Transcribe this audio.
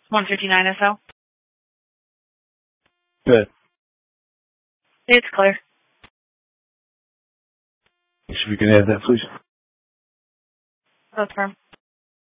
159 SL. Good. It's clear. If we can add that, please. That's firm.